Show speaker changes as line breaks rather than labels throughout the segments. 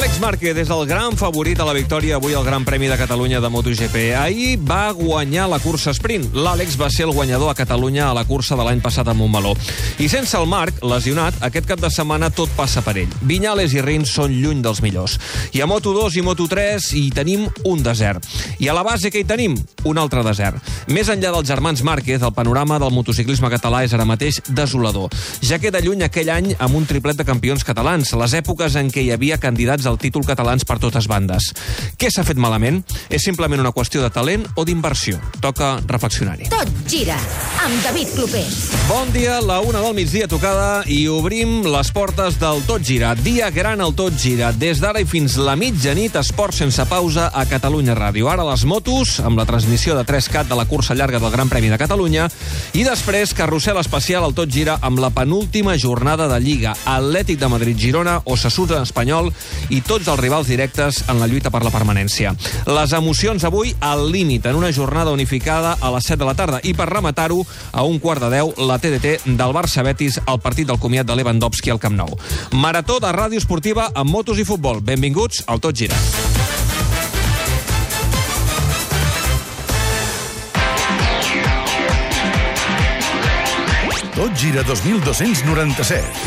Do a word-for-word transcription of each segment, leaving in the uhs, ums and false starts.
Àlex Márquez és el gran favorit a la victòria avui al Gran Premi de Catalunya de MotoGP. Ahir va guanyar la cursa sprint. L'Àlex va ser el guanyador a Catalunya a la cursa de l'any passat a Montmeló. I sense el Marc, lesionat, aquest cap de setmana tot passa per ell. Viñales i Rins són lluny dels millors. I a Moto dos i Moto tres hi tenim un desert. I a la base què hi tenim? Un altre desert. Més enllà dels germans Márquez, el panorama del motociclisme català és ara mateix desolador. Ja queda lluny aquell any amb un triplet de campions catalans, les èpoques en què hi havia candidats al títol catalans per totes bandes. Què s'ha fet malament? És simplement una qüestió de talent o d'inversió? Toca reflexionar-hi.
Tot gira, amb David Clopés.
Bon dia, la una del migdia tocada i obrim les portes del Tot Gira. Dia gran al Tot Gira. Des d'ara i fins la mitjanit, esport sense pausa a Catalunya Ràdio. Ara les motos, amb la transmissió de tres cat de la cursa llarga del Gran Premi de Catalunya, i després carrusel especial al Tot Gira amb la penúltima jornada de Lliga. Atlètic de Madrid-Girona, Osasuna Espanyol i tots els rivals directes en la lluita per la permanència. Les emocions avui al límit en una jornada unificada a les set de la tarda i per rematar-ho a un quart de deu la T D T del Barça-Betis al partit del comiat de Lewandowski al Camp Nou. Marató de ràdio esportiva amb motos i futbol. Benvinguts al Tot Gira.
Tot Gira dos mil dos-cents noranta-set.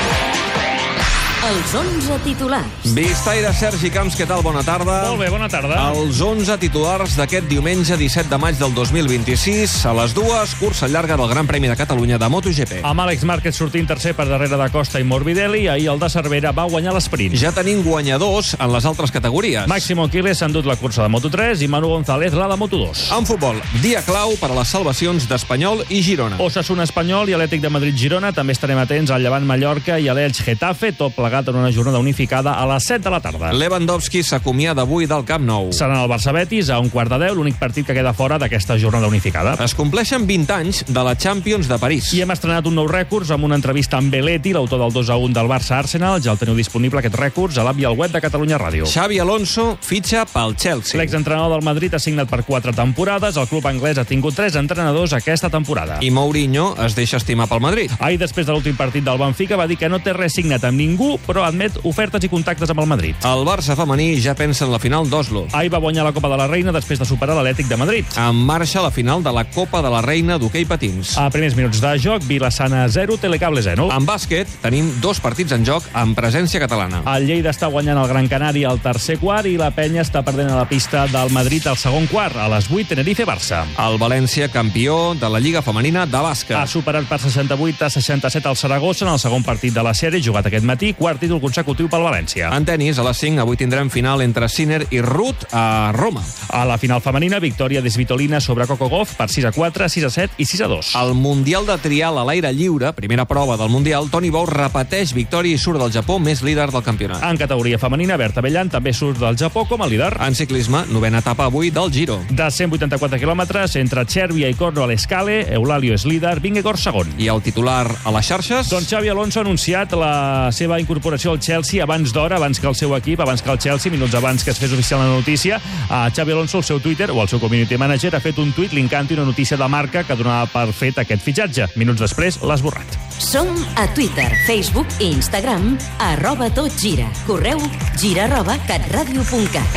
Els onze titulars.
Vistaire, Sergi Camps, què tal? Bona tarda.
Molt bé, bona tarda.
Els onze titulars d'aquest diumenge disset de maig del dos mil vint-i-sis, a les dues, cursa llarga del Gran Premi de Catalunya de MotoGP.
Amb Àlex Márquez sortint tercer per darrere de Costa i Morbidelli, ahir el de Cervera va guanyar l'esprint.
Ja tenim guanyadors en les altres categories.
Máximo Quiles s'ha endut la cursa de Moto tres i Manu González la de Moto dos.
En futbol, dia clau per a les salvacions d'Espanyol i Girona.
Osasuna Espanyol i Atlètic de Madrid-Girona. També estarem atents al Llevant Mallorca i a l'Elx Getafe, tot plegat en una jornada unificada a les set de la tarda.
Lewandowski s'acomiada avui del Camp Nou.
Seran el Barça-Betis a un quart de deu, l'únic partit que queda fora d'aquesta jornada unificada.
Es compleixen vint anys de la Champions de París.
I hem estrenat un nou rècord amb una entrevista amb Belletti, l'autor del dos a un del Barça-Arsenal. Ja el teniu disponible, aquest rècord, a l'app i al web de Catalunya Ràdio.
Xavi Alonso fitxa pel Chelsea.
L'exentrenador del Madrid ha signat per quatre temporades. El club anglès ha tingut tres entrenadors aquesta temporada.
I Mourinho es deixa estimar pel Madrid.
Ahir, després de l'últim partit del Benfica, va dir que no té res signat amb ningú, però admet ofertes i contactes amb el Madrid.
El Barça femení ja pensa en la final d'Oslo.
Ahir va guanyar la Copa de la Reina després de superar l'Atlètic de Madrid.
En marxa la final de la Copa de la Reina d'hoquei patins.
A primers minuts de joc, Vila-sana zero, Telecable zero.
En bàsquet tenim dos partits en joc amb presència catalana.
El Lleida està guanyant el Gran Canari al tercer quart i la Penya està perdent a la pista del Madrid al segon quart. A les vuit, Tenerife-Barça.
El València, campió de la Lliga femenina de bàsquet.
Ha superat per seixanta-vuit a seixanta-set el Saragossa en el segon partit de la sèrie, jugat aquest matí, quart títol consecutiu pel València.
En tenis, a les cinc, avui tindrem final entre Sinner i Ruth a Roma.
A la final femenina, victòria d'Esvitolina sobre Coco Gauff per sis a quatre, sis a set i sis a dos.
Al Mundial de Trial a l'aire lliure, primera prova del Mundial, Toni Bou repeteix victòria i surt del Japó més líder del campionat.
En categoria femenina, Berta Bellan també surt del Japó com a líder.
En ciclisme, novena etapa avui del Giro.
De cent vuitanta-quatre quilòmetres, entre Cervia i Corno a l'Escale, Eulalio és líder, Vingegaard segon.
I el titular a les xarxes?
Doncs Xavi Alonso ha anunciat la seva incorporació al Chelsea abans d'hora, abans que el seu equip, abans que el Chelsea, minuts abans que es fes oficial la notícia. A Xavi Alonso, el seu Twitter, o el seu community manager, ha fet un tuit linkant una notícia de marca que donava per fet aquest fitxatge. Minuts després l'ha esborrat.
Som a Twitter, Facebook i Instagram, arroba Tot Gira. Correu gira arroba catradio punt cat.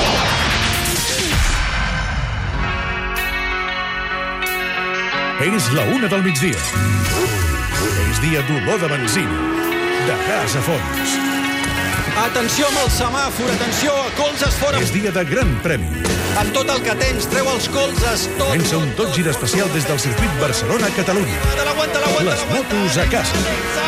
És la una del migdia. És dia d'olor de benzina, de gas a fons.
Atenció amb el semàfor, atenció, colzes fora.
És dia de Gran Premi.
Amb tot el que tens, treu els colzes, tot.
Comença un Tot Gira especial des del circuit Barcelona-Catalunya.
L'aguanta, l'aguanta,
Les motos a casa.